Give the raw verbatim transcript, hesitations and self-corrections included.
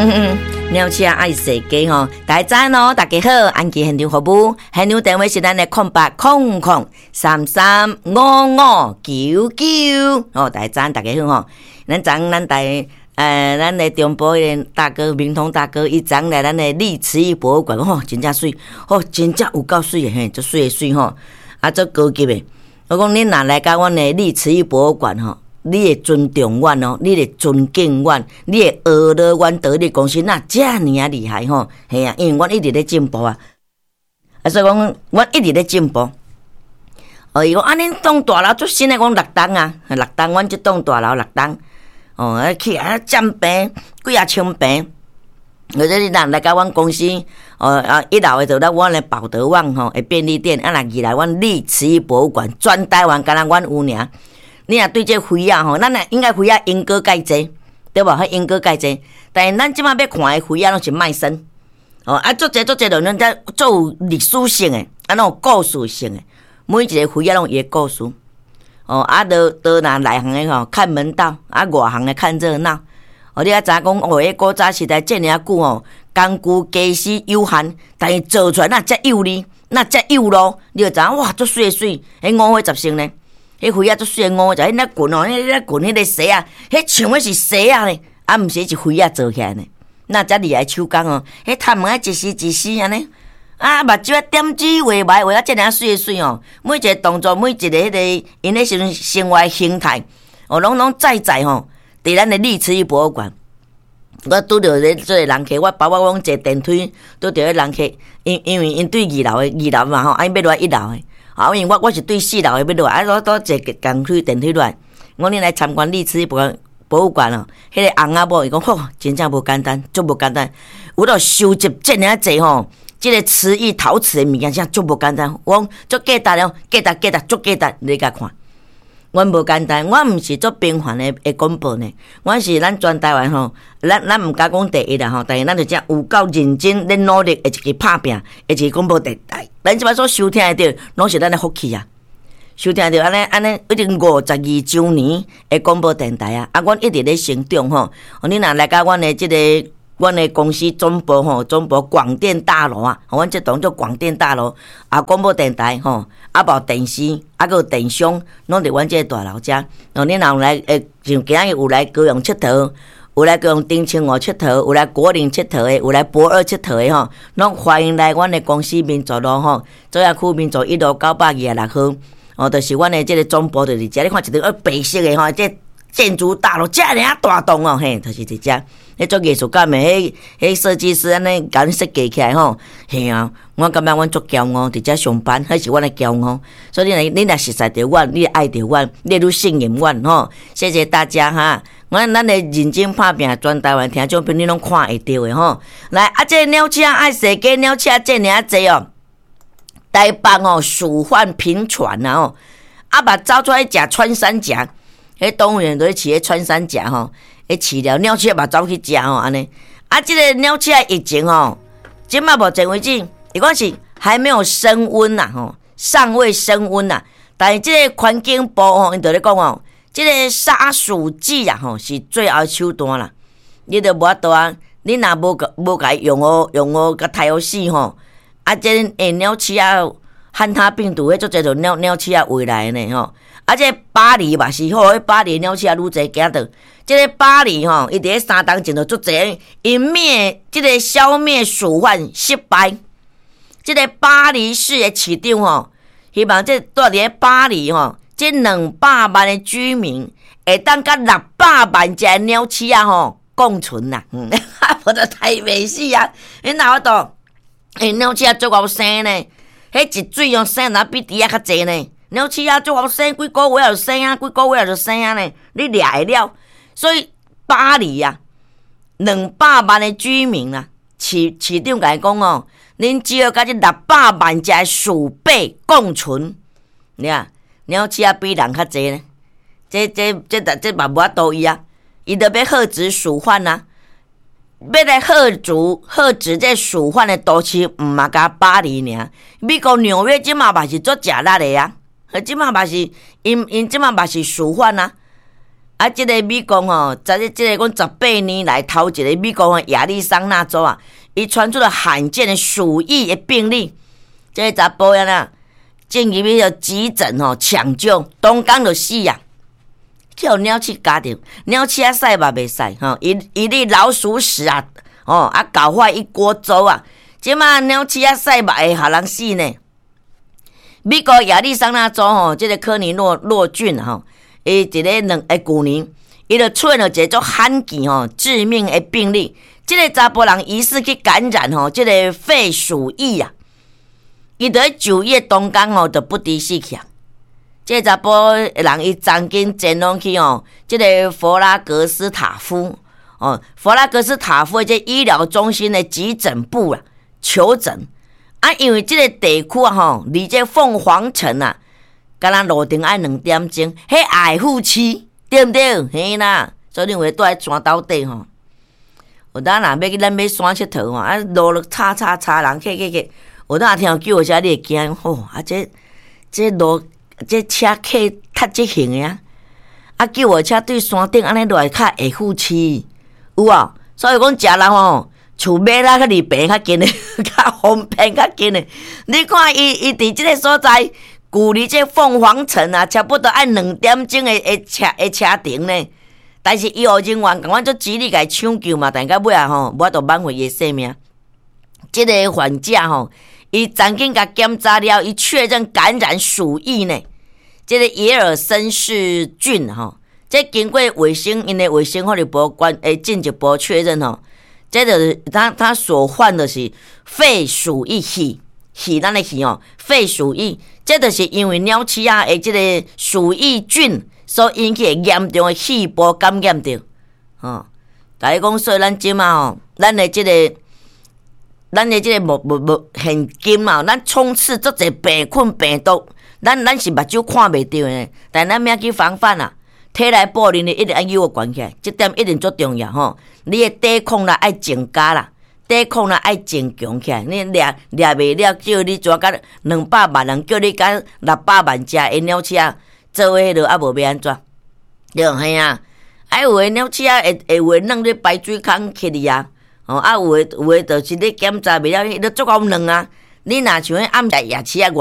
嗯嗯，鸟车爱设计吼，大家早哦，大家好，安吉现场服务，现场电话是咱的空八空空三三五五九九哦，大家早，大家好吼，咱昨咱大呃，咱的中部的大哥明通大哥，伊昨来咱的历慈义博物馆吼，真正水，吼，真正有够水的嘿，足水的水吼，啊，足高级的。我讲恁若来到阮的历慈义博物馆吼。你会尊重阮哦，你会尊敬阮，你会学了阮倒你公司那遮尔啊厉害吼，嘿啊，因为阮一直咧进步啊，啊，所以讲阮一直咧进步。哦，伊讲啊，恁栋大楼最新诶，讲六栋啊，六栋，阮即栋大楼六栋，哦，啊去啊占平几啊千平，或者你若来到阮公司，哦啊一楼诶就咱阮诶宝德旺吼，诶便利店，啊若二来阮历慈义博物馆，全台湾敢若阮有尔。你若对这花啊吼，咱若应该花啊应该介济，对无？迄应该介济，但是咱即摆要看的花啊，拢是卖身哦。啊，足济足济就咱遮做有历史性的，啊，拢有故事性的，每一个花啊拢有伊的故事哦。啊，都都若内行的吼看门道，啊，外行的看热闹。哦，你啊知讲哦，迄古早时代遮尔久哦，工具技师有限，但是做出来那遮有力，那遮有路，你就知影哇，足水诶水，迄五花十成呢。迄花啊，足水诶五就迄那滚哦，迄那滚迄个蛇啊，迄像迄是蛇啊呢，啊，毋是是花啊做起来呢。那遮厉害手工哦，迄头毛啊一丝一丝安尼，啊，目睭啊点指画眉画啊，遮尔水诶水哦，每一个动作，每一个迄个因咧生生活形态，哦，拢拢在在吼，伫咱诶历慈义博物馆。我拄着咧做人客，我包括我坐电梯拄着迄人客，因因为因对二楼诶二楼嘛吼，啊，因要落一楼诶。啊，因为我我是对四楼的要落来，啊，我倒坐共去电梯落来。我恁来参观历史博博物馆哦，迄、那个翁仔某伊讲吼，真正无简单，足无简单。有到收集遮尔济吼，即、这个瓷艺陶瓷的物件，真足无简单。我讲足价值哦，价值价值足价值，你甲看。阮无简单，我毋是做平凡的的广播呢，我是咱全台湾吼，咱咱毋敢讲第一啦吼，但是咱就只有够认真咧努力，会一个拍拼，会一个广播电台。咱即摆所收听的着，拢是咱的福气啊！收听着安尼安尼，已经五十二周年的广播电台啊！啊，阮一直咧成长吼。哦，你若来到阮的即、这个，阮的公司总部吼，总部广电大楼啊，阮即栋叫广电大楼啊，广播电台吼，啊无电视，啊个电商，拢伫阮即个大楼遮。哦，你若有来诶，像今日有来高雄佚佗。有来用丁清湖佚佗，有来果林佚佗的，有来博二佚佗的吼，拢欢迎来阮的公司民族路吼，左亚区民族一路九百二十六号，哦，就是阮的即个总部就是遮，你看一个白色的吼，即建筑大楼遮尔啊大栋哦，嘿，就是伫遮。迄做艺术感的，迄迄设计师安尼甲阮设计起来吼，嘿啊，我感觉阮足骄傲，伫遮上班，迄是阮的骄傲。所以你若你若熟悉着阮，你爱着阮，你愈信任阮吼，谢谢大家哈。阮咱会认真拍拼，全台湾听众朋友拢看会到的吼。来，啊，这鸟车爱设计，鸟车这尔啊济哦，台北哦，蜀汉平川啊吼，啊，把走出来食穿山甲，迄动物园都咧饲迄穿山甲吼，迄饲了鸟车嘛走去食吼安尼。啊，这个鸟车疫情吼，即嘛目前为止，伊讲是还没有升温呐吼，尚未升温呐，但是这个环境部吼，因就咧讲哦。这个杀鼠剂啊，吼是最后手段啦。你都无法度啊，你若无无甲用哦用哦，甲杀死吼，啊，这诶鸟鼠啊，汉他病毒迄做这种鸟鸟鼠啊回来呢吼。啊，这巴黎嘛是好，迄巴黎鸟鼠啊愈侪惊到。这个巴黎吼，伊伫咧三当前头足侪，因灭这个消灭鼠患失败。这个巴黎市的市长吼，希望这住伫咧巴黎吼。这两百万的居民会当甲六百万只鸟鼠啊吼共存呐、啊，嗯，我都太袂死啊！你哪有度？诶，鸟鼠啊足够生呢，迄一水用生哪比猪啊较济呢？鸟鼠啊足够生，几个月就生啊，几个月就生啊呢，你掠会了。所以巴黎啊，两百万的居民啊，市市长甲伊讲哦，恁只要甲这六百万只鼠辈共存，你啊。鸟鼠啊比人较济呢，这这这这嘛无法度伊啊，伊着要遏止鼠患啊，要来遏止遏止这鼠患的都市，毋嘛甲巴黎尔，美国纽约即嘛嘛是做食力的啊，即嘛嘛是因因即嘛嘛是鼠患啊， 啊，即、這個美國吼，在即即個講十八年來頭一個美國吼亞利桑那州啊，伊傳出了罕見的鼠疫的病例。即、這個查甫人啊，進入去就急診吼搶救，當天就死啊！叫鳥鼠咬着，鳥鼠啊使嘛袂使吼，一一粒老鼠屎啊，哦啊搞壞一鍋粥啊！即馬鳥鼠啊使嘛會互人死呢？美國亞利桑那州吼，即、這個科尼諾諾郡吼。伊一個兩誒舊年，伊就出現了一種罕見吼致命的病例。即、這個查甫人疑似去感染吼，即、這個肺鼠疫啊，伊就喺就醫當天吼就不敵死去啊。即、這個查甫人伊曾經前往去吼，即、這個佛拉格斯塔夫哦，佛拉格斯塔夫的這醫療中心的急診部啊求診啊，因為即個地區啊吼，離這鳳凰城啊。敢若路程愛兩點鐘，迄愛護區對毋對？嘿啦，所以你會住喺山島底吼。有當若要去咱要山佚佗吼，啊路路叉叉叉人去去去，有當聽叫我車你會驚吼，啊這這路這車客踢即行誒啊，啊叫我車對山頂安尼落來較會護區，有啊。所以講食人吼，厝買啦較離病較近誒，較方便較近誒。你看伊伊佇即個所在。距離這鳳凰城啊，差不多按兩點鐘的的車的車程呢。但是醫護人員趕快做極力來搶救嘛，但到尾啊吼，無法度挽回伊性命。這個患者吼，伊曾經甲檢查了，伊確認感染鼠疫呢。這個耶爾森氏菌吼，這經過衛生因的衛生福利部關誒進一步確認吼，這個他他所患的是肺鼠疫氣。是咱的是哦，肺鼠疫，這就是因為鳥鼠啊的這個鼠疫菌所引起的嚴重的細胞感染着。哦，大家講說咱即嘛哦，咱的這個，咱的這個目目目現今嘛，咱充斥足儕病菌病毒，咱咱是目睭看袂到呢，但咱要去防範啊。體內保齡的一定要有個關起來，這點一定足重要吼。你的抵抗力愛增加啦。抵抗力愛增強起來，你掠掠袂了，叫你抓甲兩百萬人，叫你甲六百萬隻的鳥鼠啊，做迄落啊無要安怎？對嘿啊，啊有誒鳥鼠啊會會會弄咧排水孔起哩啊，哦啊有誒有誒就是你檢查袂了，你足夠弄啊，你若像迄暗夜夜市啊。